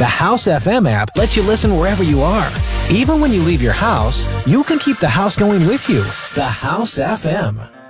The House FM app lets you listen wherever you are. Even when you leave your house, you can keep the house going with you. The House FM.